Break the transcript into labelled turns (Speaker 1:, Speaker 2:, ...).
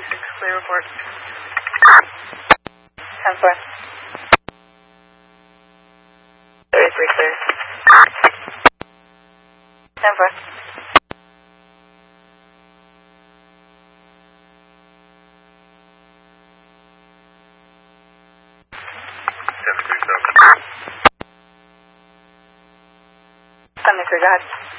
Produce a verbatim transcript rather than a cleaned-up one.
Speaker 1: six, clear report.
Speaker 2: ten four. thirty-three clear. ten four.
Speaker 1: seven three seven.
Speaker 2: ten three, go ahead.